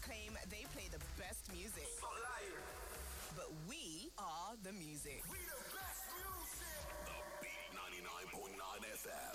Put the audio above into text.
claim they play the best music. Stop lying. But we are the music. We the best music. The Beat 99.9 FM.